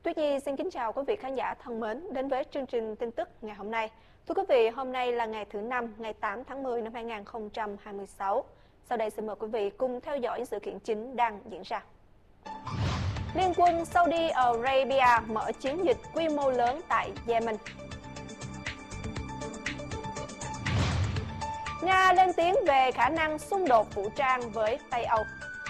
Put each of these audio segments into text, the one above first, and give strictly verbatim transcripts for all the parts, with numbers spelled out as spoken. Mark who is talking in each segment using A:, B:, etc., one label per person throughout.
A: Tuyết Nhi xin kính chào quý vị khán giả thân mến đến với chương trình tin tức ngày hôm nay. Thưa quý vị, hôm nay là ngày thứ năm, ngày tám tháng mười năm hai nghìn không trăm hai mươi sáu. Sau đây xin mời quý vị cùng theo dõi sự kiện chính đang diễn ra. Liên quân Saudi Arabia mở chiến dịch quy mô lớn tại Yemen. Nga lên tiếng về khả năng xung đột vũ trang với Tây Âu.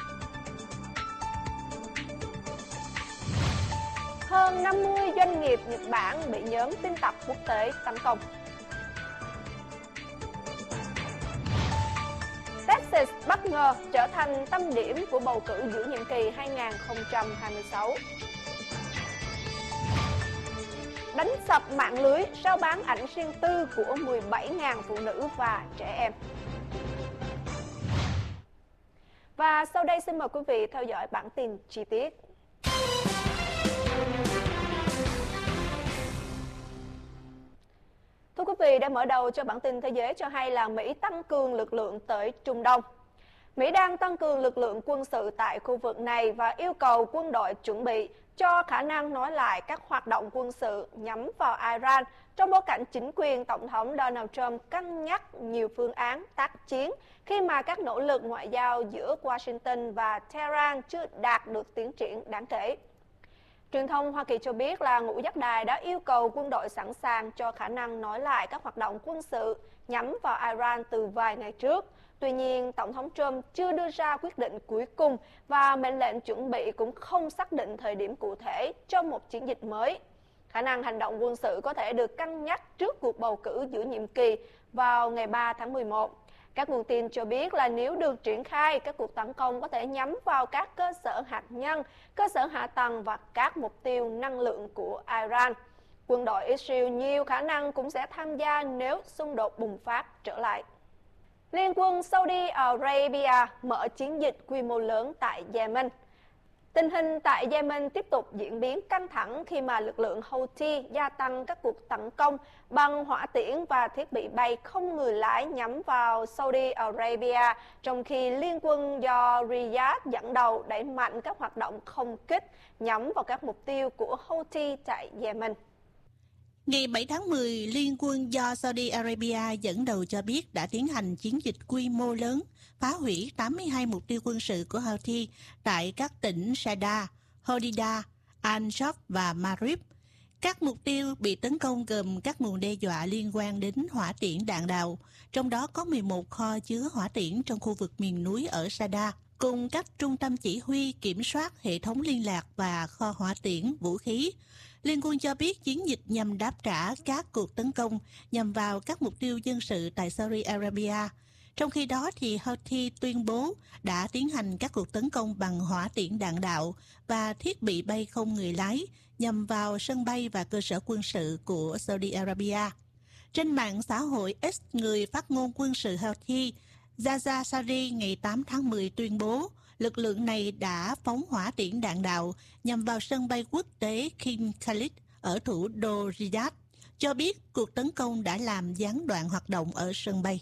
A: Hơn năm mươi doanh nghiệp Nhật Bản bị nhóm tin tặc quốc tế tấn công. Texas bất ngờ trở thành tâm điểm của bầu cử giữa nhiệm kỳ hai nghìn không trăm hai mươi sáu. Đánh sập mạng lưới rao bán ảnh riêng tư của mười bảy nghìn phụ nữ và trẻ em. Và sau đây xin mời quý vị theo dõi bản tin chi tiết. Thưa quý vị, để mở đầu cho bản tin thế giới cho hay là Mỹ tăng cường lực lượng tới Trung Đông. Mỹ đang tăng cường lực lượng quân sự tại khu vực này và yêu cầu quân đội chuẩn bị cho khả năng nối lại các hoạt động quân sự nhắm vào Iran trong bối cảnh chính quyền Tổng thống Donald Trump cân nhắc nhiều phương án tác chiến khi mà các nỗ lực ngoại giao giữa Washington và Tehran chưa đạt được tiến triển đáng kể. Truyền thông Hoa Kỳ cho biết là ngũ giác đài đã yêu cầu quân đội sẵn sàng cho khả năng nối lại các hoạt động quân sự nhắm vào Iran từ vài ngày trước. Tuy nhiên, Tổng thống Trump chưa đưa ra quyết định cuối cùng và mệnh lệnh chuẩn bị cũng không xác định thời điểm cụ thể cho một chiến dịch mới. Khả năng hành động quân sự có thể được cân nhắc trước cuộc bầu cử giữa nhiệm kỳ vào ngày ba tháng mười một. Các nguồn tin cho biết là nếu được triển khai, các cuộc tấn công có thể nhắm vào các cơ sở hạt nhân, cơ sở hạ tầng và các mục tiêu năng lượng của Iran. Quân đội Israel nhiều khả năng cũng sẽ tham gia nếu xung đột bùng phát trở lại. Liên quân Saudi Arabia mở chiến dịch quy mô lớn tại Yemen. Tình hình tại Yemen tiếp tục diễn biến căng thẳng khi mà lực lượng Houthi gia tăng các cuộc tấn công bằng hỏa tiễn và thiết bị bay không người lái nhắm vào Saudi Arabia, trong khi liên quân do Riyadh dẫn đầu đẩy mạnh các hoạt động không kích nhắm vào các mục tiêu của Houthi tại Yemen.
B: Ngày bảy tháng mười, Liên quân do Saudi Arabia dẫn đầu cho biết đã tiến hành chiến dịch quy mô lớn, phá hủy tám mươi hai mục tiêu quân sự của Houthi tại các tỉnh Sada, Hodeidah, Al-Shaf và Marib. Các mục tiêu bị tấn công gồm các nguồn đe dọa liên quan đến hỏa tiễn đạn đạo, trong đó có mười một kho chứa hỏa tiễn trong khu vực miền núi ở Sada, cùng các trung tâm chỉ huy, kiểm soát, hệ thống liên lạc và kho hỏa tiễn, vũ khí. Liên quân cho biết chiến dịch nhằm đáp trả các cuộc tấn công nhằm vào các mục tiêu dân sự tại Saudi Arabia. Trong khi đó, thì Houthi tuyên bố đã tiến hành các cuộc tấn công bằng hỏa tiễn đạn đạo và thiết bị bay không người lái nhằm vào sân bay và cơ sở quân sự của Saudi Arabia. Trên mạng xã hội X, người phát ngôn quân sự Houthi Zaza Sari ngày tám tháng mười tuyên bố lực lượng này đã phóng hỏa tiễn đạn đạo nhằm vào sân bay quốc tế King Khalid ở thủ đô Riyadh, cho biết cuộc tấn công đã làm gián đoạn hoạt động ở sân bay.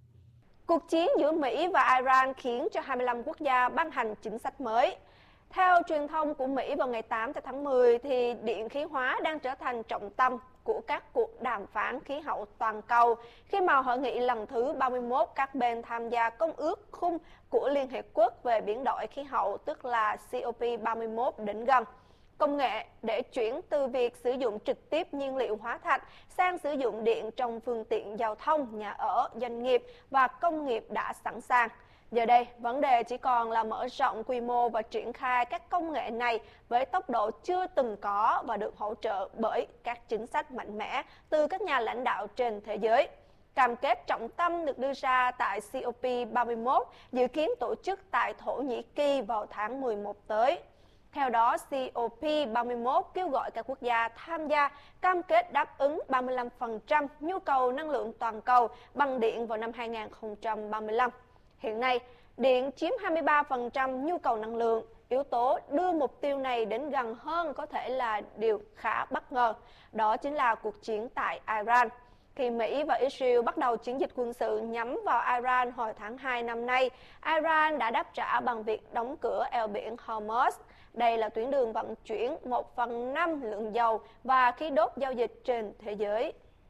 A: Cuộc chiến giữa Mỹ và Iran khiến cho hai mươi lăm quốc gia ban hành chính sách mới. Theo truyền thông của Mỹ vào ngày tám tháng mười, thì điện khí hóa đang trở thành trọng tâm của các cuộc đàm phán khí hậu toàn cầu khi mà hội nghị lần thứ ba mươi mốt các bên tham gia Công ước Khung của Liên Hiệp Quốc về biến đổi khí hậu, tức là C O P ba mươi mốt đến gần. Công nghệ để chuyển từ việc sử dụng trực tiếp nhiên liệu hóa thạch sang sử dụng điện trong phương tiện giao thông, nhà ở, doanh nghiệp và công nghiệp đã sẵn sàng. Giờ đây, vấn đề chỉ còn là mở rộng quy mô và triển khai các công nghệ này với tốc độ chưa từng có và được hỗ trợ bởi các chính sách mạnh mẽ từ các nhà lãnh đạo trên thế giới. Cam kết trọng tâm được đưa ra tại C O P ba mươi mốt dự kiến tổ chức tại Thổ Nhĩ Kỳ vào tháng mười một tới. Theo đó, C O P ba mươi mốt kêu gọi các quốc gia tham gia cam kết đáp ứng ba mươi lăm phần trăm nhu cầu năng lượng toàn cầu bằng điện vào năm hai nghìn không trăm ba mươi lăm. Hiện nay, điện chiếm hai mươi ba phần trăm nhu cầu năng lượng. Yếu tố đưa mục tiêu này đến gần hơn có thể là điều khá bất ngờ. Đó chính là cuộc chiến tại Iran. Khi Mỹ và Israel bắt đầu chiến dịch quân sự nhắm vào Iran hồi tháng hai năm nay, Iran đã đáp trả bằng việc đóng cửa eo biển Hormuz. Đây là tuyến đường vận chuyển một phần năm lượng dầu và khí đốt giao dịch trên thế giới.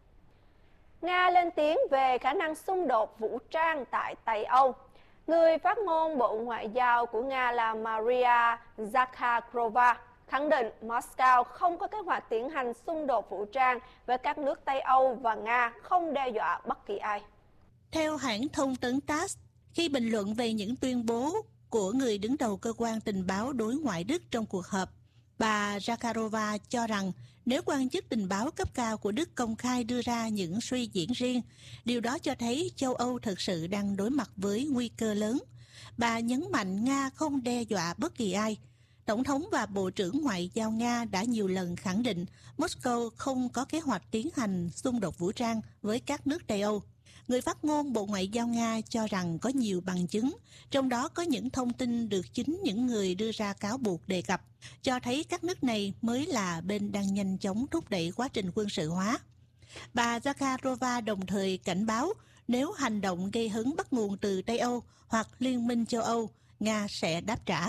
A: Nga lên tiếng về khả năng xung đột vũ trang tại Tây Âu. Người phát ngôn Bộ Ngoại giao của Nga là Maria Zakharova khẳng định Moscow không có kế hoạch tiến hành xung đột vũ trang với các nước Tây Âu và Nga không đe dọa bất kỳ ai.
B: Theo hãng thông tấn tát, khi bình luận về những tuyên bố của người đứng đầu cơ quan tình báo đối ngoại Đức trong cuộc họp, bà Zakharova cho rằng nếu quan chức tình báo cấp cao của Đức công khai đưa ra những suy diễn riêng, điều đó cho thấy châu Âu thực sự đang đối mặt với nguy cơ lớn. Bà nhấn mạnh Nga không đe dọa bất kỳ ai. Tổng thống và Bộ trưởng Ngoại giao Nga đã nhiều lần khẳng định Moscow không có kế hoạch tiến hành xung đột vũ trang với các nước Tây Âu. Người phát ngôn Bộ Ngoại giao Nga cho rằng có nhiều bằng chứng, trong đó có những thông tin được chính những người đưa ra cáo buộc đề cập, cho thấy các nước này mới là bên đang nhanh chóng thúc đẩy quá trình quân sự hóa. Bà Zakharova đồng thời cảnh báo nếu hành động gây hấn bắt nguồn từ Tây Âu hoặc Liên minh châu Âu, Nga sẽ đáp trả.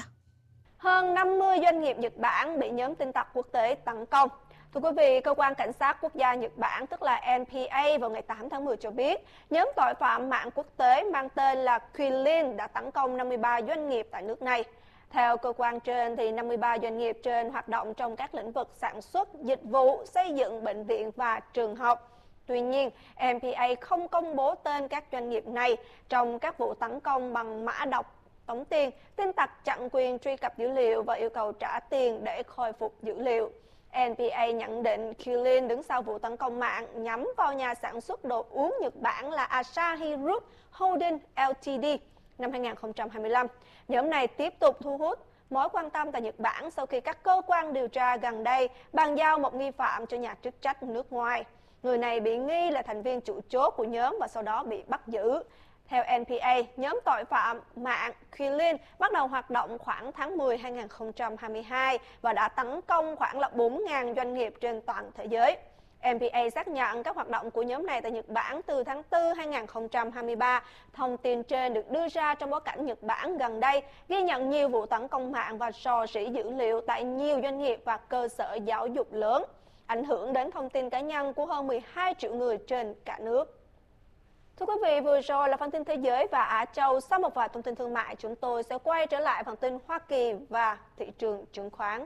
A: Hơn năm mươi doanh nghiệp Nhật Bản bị nhóm tin tặc quốc tế tấn công. Thưa quý vị, Cơ quan Cảnh sát Quốc gia Nhật Bản, tức là en pê a, vào ngày tám tháng mười cho biết, nhóm tội phạm mạng quốc tế mang tên là Quilin đã tấn công năm mươi ba doanh nghiệp tại nước này. Theo cơ quan trên, thì năm mươi ba doanh nghiệp trên hoạt động trong các lĩnh vực sản xuất, dịch vụ, xây dựng, bệnh viện và trường học. Tuy nhiên, en pê a không công bố tên các doanh nghiệp này trong các vụ tấn công bằng mã độc tống tiền, tin tặc chặn quyền truy cập dữ liệu và yêu cầu trả tiền để khôi phục dữ liệu. en pê a nhận định Quilin đứng sau vụ tấn công mạng nhắm vào nhà sản xuất đồ uống Nhật Bản là Asahi Group Holdings Limited năm hai nghìn không trăm hai mươi lăm. Nhóm này tiếp tục thu hút mối quan tâm tại Nhật Bản sau khi các cơ quan điều tra gần đây bàn giao một nghi phạm cho nhà chức trách nước ngoài. Người này bị nghi là thành viên chủ chốt của nhóm và sau đó bị bắt giữ. Theo en pê a, nhóm tội phạm mạng Quilin bắt đầu hoạt động khoảng tháng mười năm hai nghìn không trăm hai mươi hai và đã tấn công khoảng là bốn nghìn doanh nghiệp trên toàn thế giới. en pê a xác nhận các hoạt động của nhóm này tại Nhật Bản từ tháng tư năm hai nghìn không trăm hai mươi ba. Thông tin trên được đưa ra trong bối cảnh Nhật Bản gần đây ghi nhận nhiều vụ tấn công mạng và rò rỉ dữ liệu tại nhiều doanh nghiệp và cơ sở giáo dục lớn, ảnh hưởng đến thông tin cá nhân của hơn mười hai triệu người trên cả nước. Thưa quý vị, vừa rồi là phần tin thế giới và Á Châu. Sau một vài thông tin thương mại, chúng tôi sẽ quay trở lại phần tin Hoa Kỳ và thị trường chứng khoán.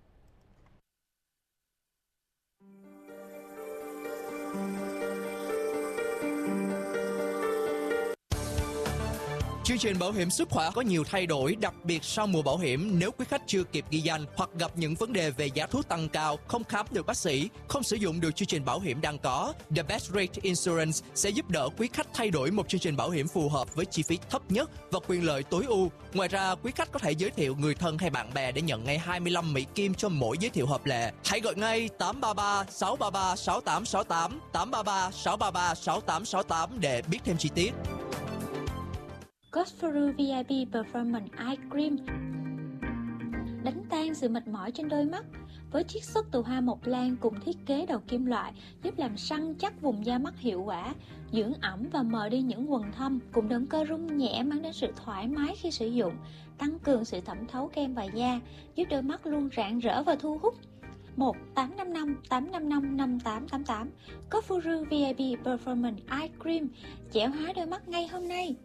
C: Chương trình bảo hiểm sức khỏe có nhiều thay đổi, đặc biệt sau mùa bảo hiểm. Nếu quý khách chưa kịp ghi danh hoặc gặp những vấn đề về giá thuốc tăng cao, không khám được bác sĩ, không sử dụng được chương trình bảo hiểm đang có, The Best Rate Insurance sẽ giúp đỡ quý khách thay đổi một chương trình bảo hiểm phù hợp với chi phí thấp nhất và quyền lợi tối ưu. Ngoài ra, quý khách có thể giới thiệu người thân hay bạn bè để nhận ngay hai mươi lăm Mỹ Kim cho mỗi giới thiệu hợp lệ. Hãy gọi ngay tám ba ba sáu ba ba sáu tám sáu tám, tám ba ba sáu ba ba sáu tám sáu tám để biết thêm chi tiết.
D: Gosford vê i pê Performance Eye Cream đánh tan sự mệt mỏi trên đôi mắt với chiết xuất từ hoa mộc lan cùng thiết kế đầu kim loại, giúp làm săn chắc vùng da mắt hiệu quả, dưỡng ẩm và mờ đi những quầng thâm, cùng động cơ rung nhẹ mang đến sự thoải mái khi sử dụng, tăng cường sự thẩm thấu kem và da, giúp đôi mắt luôn rạng rỡ và thu hút. một tám năm năm tám năm năm năm tám tám tám Gosford vê i pê Performance Eye Cream, trẻ hóa đôi mắt ngay hôm nay.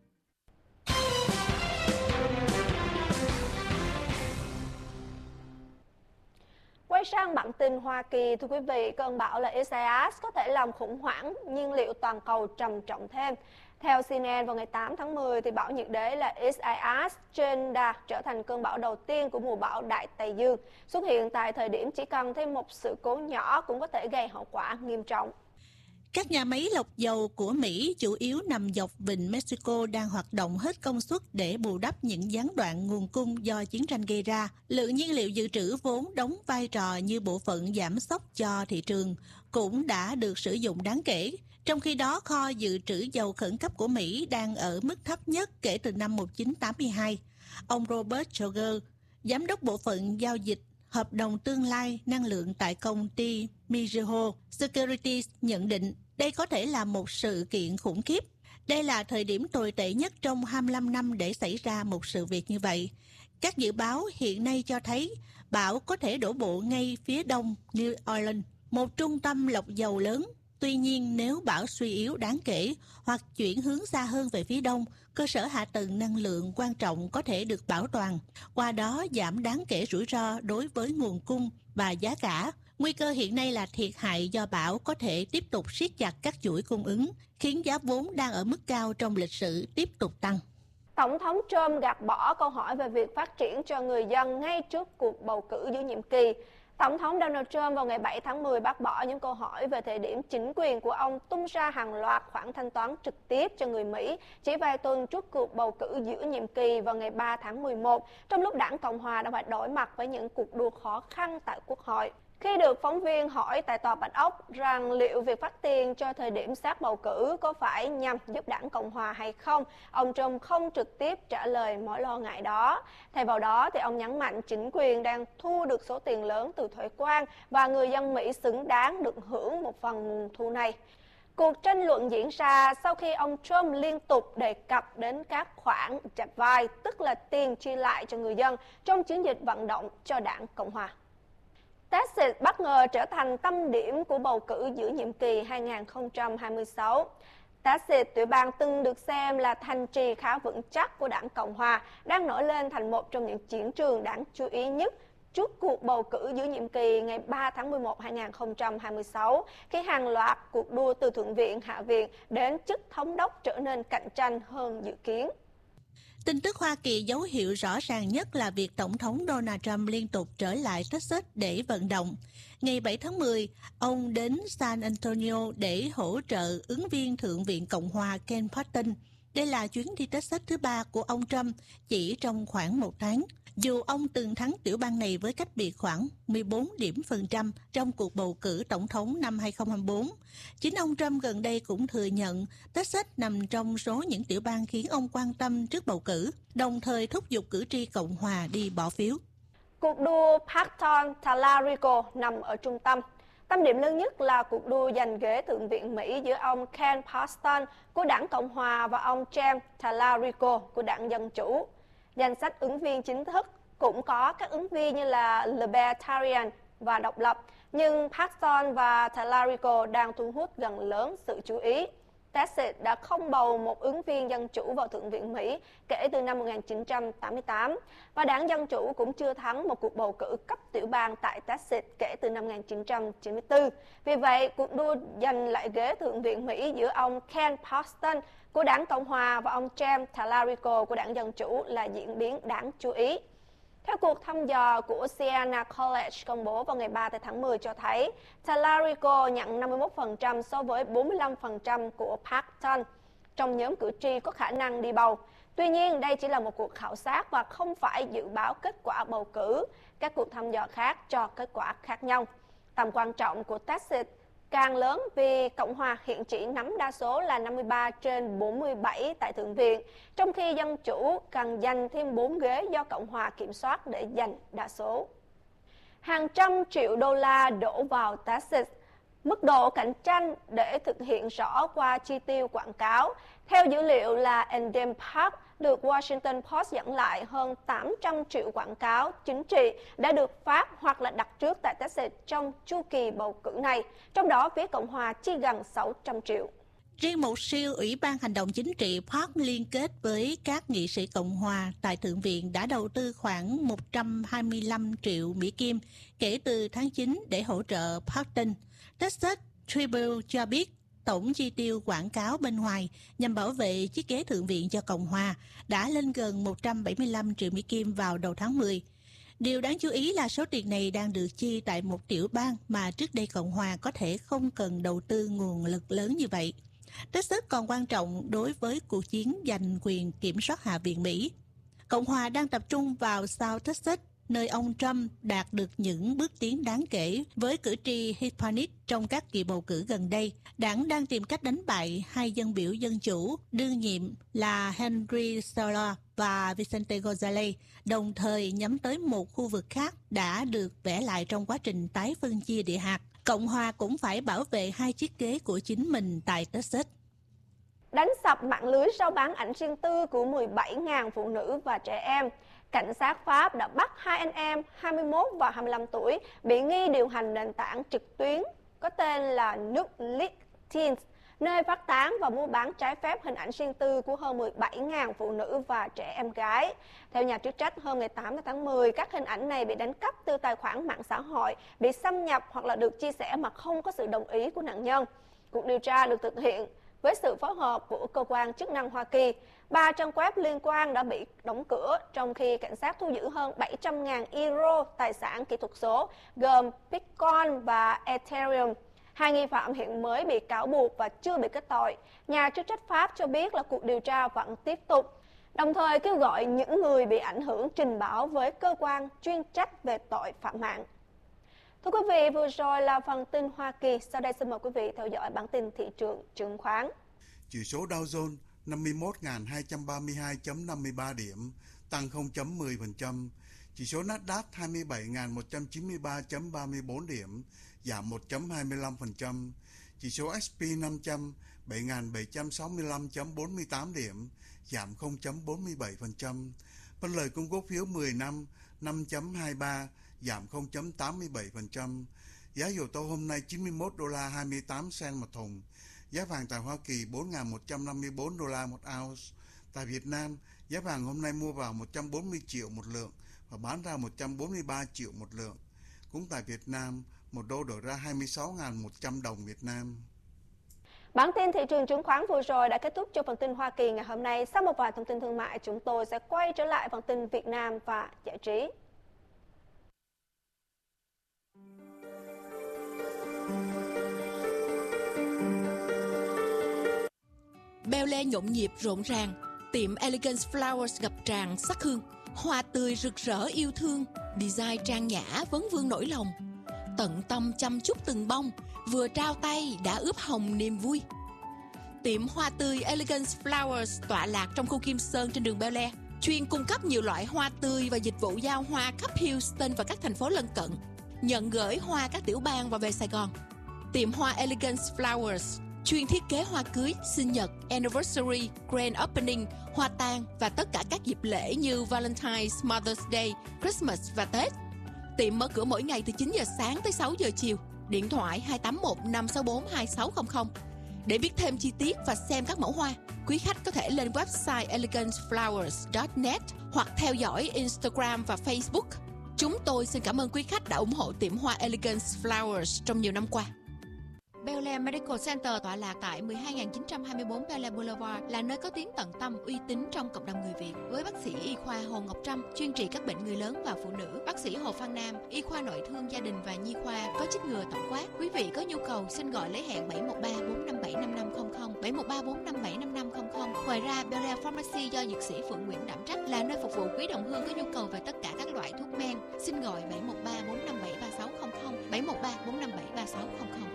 A: Quay sang bản tin Hoa Kỳ, thưa quý vị, cơn bão là Isaias có thể làm khủng hoảng nhiên liệu toàn cầu trầm trọng thêm. Theo xê en en, vào ngày tám tháng mười, thì bão nhiệt đới là Isaias trên đà trở thành cơn bão đầu tiên của mùa bão Đại Tây Dương, xuất hiện tại thời điểm chỉ cần thêm một sự cố nhỏ cũng có thể gây hậu quả nghiêm trọng.
B: Các nhà máy lọc dầu của Mỹ chủ yếu nằm dọc vịnh Mexico đang hoạt động hết công suất để bù đắp những gián đoạn nguồn cung do chiến tranh gây ra. Lượng nhiên liệu dự trữ vốn đóng vai trò như bộ phận giảm sốc cho thị trường cũng đã được sử dụng đáng kể. Trong khi đó, kho dự trữ dầu khẩn cấp của Mỹ đang ở mức thấp nhất kể từ năm một nghìn chín trăm tám mươi hai. Ông Robert Jogger, giám đốc bộ phận giao dịch hợp đồng tương lai năng lượng tại công ty Mizuho Securities nhận định đây có thể là một sự kiện khủng khiếp. Đây là thời điểm tồi tệ nhất trong hai mươi lăm năm để xảy ra một sự việc như vậy. Các dự báo hiện nay cho thấy bão có thể đổ bộ ngay phía đông New Orleans, một trung tâm lọc dầu lớn. Tuy nhiên, nếu bão suy yếu đáng kể hoặc chuyển hướng xa hơn về phía đông, cơ sở hạ tầng năng lượng quan trọng có thể được bảo toàn, qua đó giảm đáng kể rủi ro đối với nguồn cung và giá cả. Nguy cơ hiện nay là thiệt hại do bão có thể tiếp tục siết chặt các chuỗi cung ứng, khiến giá vốn đang ở mức cao trong lịch sử tiếp tục tăng.
A: Tổng thống Trump gạt bỏ câu hỏi về việc phát triển cho người dân ngay trước cuộc bầu cử giữa nhiệm kỳ. Tổng thống Donald Trump vào ngày bảy tháng mười bác bỏ những câu hỏi về thời điểm chính quyền của ông tung ra hàng loạt khoản thanh toán trực tiếp cho người Mỹ chỉ vài tuần trước cuộc bầu cử giữa nhiệm kỳ vào ngày ba tháng mười một, trong lúc đảng Cộng hòa đang phải đối mặt với những cuộc đua khó khăn tại Quốc hội. Khi được phóng viên hỏi tại Tòa Bạch Ốc rằng liệu việc phát tiền cho thời điểm sát bầu cử có phải nhằm giúp đảng Cộng hòa hay không, ông Trump không trực tiếp trả lời mối lo ngại đó. Thay vào đó, thì ông nhấn mạnh chính quyền đang thu được số tiền lớn từ thuế quan và người dân Mỹ xứng đáng được hưởng một phần nguồn thu này. Cuộc tranh luận diễn ra sau khi ông Trump liên tục đề cập đến các khoản vai, tức là tiền chi lại cho người dân trong chiến dịch vận động cho đảng Cộng hòa. Texas bất ngờ trở thành tâm điểm của bầu cử giữa nhiệm kỳ hai nghìn không trăm hai mươi sáu. Texas, tiểu bang từng được xem là thành trì khá vững chắc của đảng Cộng hòa, đang nổi lên thành một trong những chiến trường đáng chú ý nhất trước cuộc bầu cử giữa nhiệm kỳ ngày ba tháng mười một năm hai nghìn không trăm hai mươi sáu, khi hàng loạt cuộc đua từ Thượng viện, Hạ viện đến chức thống đốc trở nên cạnh tranh hơn dự kiến.
B: Tin tức Hoa Kỳ dấu hiệu rõ ràng nhất là việc Tổng thống Donald Trump liên tục trở lại Texas để vận động. Ngày bảy tháng mười, ông đến San Antonio để hỗ trợ ứng viên Thượng viện Cộng hòa Ken Paxton. Đây là chuyến đi Texas thứ ba của ông Trump chỉ trong khoảng một tháng. Dù ông từng thắng tiểu bang này với cách biệt khoảng mười bốn điểm phần trăm trong cuộc bầu cử tổng thống năm hai nghìn không trăm hai mươi bốn, chính ông Trump gần đây cũng thừa nhận Texas nằm trong số những tiểu bang khiến ông quan tâm trước bầu cử, đồng thời thúc giục cử tri Cộng hòa đi bỏ phiếu.
A: Cuộc đua Paxton-Talarico nằm ở trung tâm. Tâm điểm lớn nhất là cuộc đua giành ghế Thượng viện Mỹ giữa ông Ken Paxton của đảng Cộng hòa và ông James Talarico của đảng Dân chủ. Danh sách ứng viên chính thức cũng có các ứng viên như là Libertarian và độc lập, nhưng Paxton và Talarico đang thu hút gần lớn sự chú ý. Texas đã không bầu một ứng viên Dân chủ vào Thượng viện Mỹ kể từ năm một nghìn chín trăm tám mươi tám, và đảng Dân chủ cũng chưa thắng một cuộc bầu cử cấp tiểu bang tại Texas kể từ năm một nghìn chín trăm chín mươi tư. Vì vậy, cuộc đua giành lại ghế Thượng viện Mỹ giữa ông Ken Paxton của đảng Cộng hòa và ông James Talarico của đảng Dân chủ là diễn biến đáng chú ý. Theo cuộc thăm dò của Siena College công bố vào ngày ba tháng mười cho thấy, Talarico nhận năm mươi mốt phần trăm so với bốn mươi lăm phần trăm của Paxton trong nhóm cử tri có khả năng đi bầu. Tuy nhiên, đây chỉ là một cuộc khảo sát và không phải dự báo kết quả bầu cử. Các cuộc thăm dò khác cho kết quả khác nhau. Tầm quan trọng của Texas càng lớn vì Cộng hòa hiện chỉ nắm đa số là năm mươi ba trên bốn mươi bảy tại Thượng viện, trong khi Dân chủ cần giành thêm bốn ghế do Cộng hòa kiểm soát để giành đa số. Hàng trăm triệu đô la đổ vào Texas. Mức độ cạnh tranh để thực hiện rõ qua chi tiêu quảng cáo. Theo dữ liệu là Endem Park được Washington Post dẫn lại, hơn tám trăm triệu quảng cáo chính trị đã được phát hoặc là đặt trước tại Texas trong chu kỳ bầu cử này, trong đó phía Cộng hòa chi gần sáu trăm triệu.
B: Riêng một siêu ủy ban hành động chính trị Park liên kết với các nghị sĩ Cộng hòa tại Thượng viện đã đầu tư khoảng một trăm hai mươi lăm triệu Mỹ Kim kể từ tháng chín để hỗ trợ Paxton. Texas Tribune cho biết tổng chi tiêu quảng cáo bên ngoài nhằm bảo vệ chiếc ghế Thượng viện cho Cộng hòa đã lên gần một trăm bảy mươi lăm triệu Mỹ Kim vào đầu tháng mười. Điều đáng chú ý là số tiền này đang được chi tại một tiểu bang mà trước đây Cộng hòa có thể không cần đầu tư nguồn lực lớn như vậy. Texas còn quan trọng đối với cuộc chiến giành quyền kiểm soát Hạ viện Mỹ. Cộng hòa đang tập trung vào South Texas, nơi ông Trump đạt được những bước tiến đáng kể với cử tri Hispanic trong các kỳ bầu cử gần đây. Đảng đang tìm cách đánh bại hai dân biểu Dân chủ đương nhiệm là Henry Sola và Vicente Gonzalez, đồng thời nhắm tới một khu vực khác đã được vẽ lại trong quá trình tái phân chia địa hạt. Cộng hòa cũng phải bảo vệ hai chiếc ghế của chính mình tại Texas.
A: Đánh sập mạng lưới rao bán ảnh riêng tư của mười bảy nghìn phụ nữ và trẻ em. Cảnh sát Pháp đã bắt hai anh em hai mươi mốt và hai mươi lăm tuổi bị nghi điều hành nền tảng trực tuyến có tên là Nuxleaks, nơi phát tán và mua bán trái phép hình ảnh riêng tư của hơn mười bảy nghìn phụ nữ và trẻ em gái. Theo nhà chức trách, hôm ngày tám tháng mười, các hình ảnh này bị đánh cắp từ tài khoản mạng xã hội, bị xâm nhập hoặc là được chia sẻ mà không có sự đồng ý của nạn nhân. Cuộc điều tra được thực hiện với sự phối hợp của cơ quan chức năng Hoa Kỳ. Ba trang web liên quan đã bị đóng cửa, trong khi cảnh sát thu giữ hơn bảy trăm nghìn euro tài sản kỹ thuật số gồm Bitcoin và Ethereum. Hai nghi phạm hiện mới bị cáo buộc và chưa bị kết tội. Nhà chức trách Pháp cho biết là cuộc điều tra vẫn tiếp tục, đồng thời kêu gọi những người bị ảnh hưởng trình báo với cơ quan chuyên trách về tội phạm mạng. Thưa quý vị, vừa rồi là phần tin Hoa Kỳ. Sau đây xin mời quý vị theo dõi bản tin thị trường chứng khoán.
E: Chỉ số Dow Jones năm mươi mốt nghìn hai trăm ba mươi hai phẩy năm mươi ba điểm, tăng không phẩy mười phần trăm. Chỉ số Nasdaq hai mươi bảy nghìn một trăm chín mươi ba phẩy ba mươi tư điểm, giảm một phẩy hai mươi lăm phần trăm. Chỉ số ét pê năm trăm bảy nghìn bảy trăm sáu mươi lăm phẩy bốn mươi tám điểm, giảm không phẩy bốn mươi bảy phần trăm. Phân lời công cổ phiếu mười năm năm phẩy hai ba, giảm không phẩy tám mươi bảy phần trăm. Giá dầu thô hôm nay chín mươi mốt đô la hai mươi tám cent một thùng. Giá vàng tại Hoa Kỳ bốn nghìn một trăm năm mươi tư đô la một ounce. Tại Việt Nam, giá vàng hôm nay mua vào một trăm bốn mươi triệu một lượng và bán ra một trăm bốn mươi ba triệu một lượng. Cũng tại Việt Nam, một đô đổi ra hai mươi sáu nghìn một trăm đồng Việt Nam.
A: Bản tin thị trường chứng khoán vừa rồi đã kết thúc cho phần tin Hoa Kỳ ngày hôm nay. Sau một vài thông tin thương mại, chúng tôi sẽ quay trở lại phần tin Việt Nam và giải trí.
F: Bel Air nhộn nhịp rộn ràng, tiệm Elegance Flowers ngập tràn sắc hương, hoa tươi rực rỡ yêu thương, design trang nhã vấn vương nỗi lòng, tận tâm chăm chút từng bông, vừa trao tay đã ướp hồng niềm vui. Tiệm hoa tươi Elegance Flowers tọa lạc trong khu Kim Sơn trên đường Bel Air, chuyên cung cấp nhiều loại hoa tươi và dịch vụ giao hoa khắp Houston và các thành phố lân cận, nhận gửi hoa các tiểu bang và về Sài Gòn. Tiệm hoa Elegance Flowers chuyên thiết kế hoa cưới, sinh nhật, anniversary, grand opening, hoa tang và tất cả các dịp lễ như Valentine's, Mother's Day, Christmas và Tết. Tiệm mở cửa mỗi ngày từ chín giờ sáng tới sáu giờ chiều. Điện thoại hai tám một năm sáu bốn hai sáu không không. Để biết thêm chi tiết và xem các mẫu hoa, quý khách có thể lên website elegance flowers chấm net hoặc theo dõi Instagram và Facebook. Chúng tôi xin cảm ơn quý khách đã ủng hộ tiệm hoa Elegance Flowers trong nhiều năm qua. Bel Air Medical Center tọa lạc tại mười hai nghìn chín trăm hai mươi tư Bel Air Boulevard là nơi có tiếng tận tâm uy tín trong cộng đồng người Việt. Với bác sĩ y khoa Hồ Ngọc Trâm chuyên trị các bệnh người lớn và phụ nữ, bác sĩ Hồ Phan Nam y khoa nội thương gia đình và nhi khoa có chích ngừa tổng quát. Quý vị có nhu cầu xin gọi lấy hẹn bảy một ba bốn năm bảy năm năm không không, bảy một ba bốn năm bảy năm năm không không. Ngoài ra, Bel Air Pharmacy do dược sĩ Phượng Nguyễn đảm trách là nơi phục vụ quý đồng hương có nhu cầu về tất cả các loại thuốc men. Xin gọi bảy một ba bốn năm bảy ba sáu không không, bảy một ba bốn năm bảy ba sáu không không.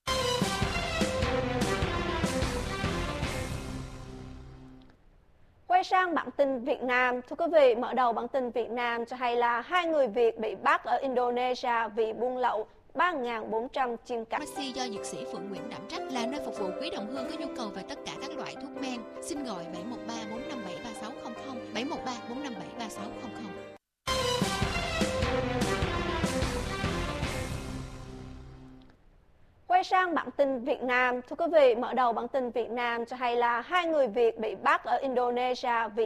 A: Quay sang bản tin Việt Nam, thưa quý vị, mở đầu bản tin Việt Nam cho hay là hai người Việt bị bắt ở Indonesia vì buôn lậu ba nghìn bốn trăm chim cảnh.
F: Pharmacy do dược sĩ Phượng Nguyễn đảm trách là nơi phục vụ quý đồng hương có nhu cầu về tất cả các loại thuốc men. Xin gọi bảy một ba bốn năm bảy ba sáu không không, bảy một ba bốn năm bảy ba sáu không không.
A: Quay sang bản tin Việt Nam, thưa quý vị, mở đầu bản tin Việt Nam cho hay là hai người Việt bị bắt ở Indonesia vì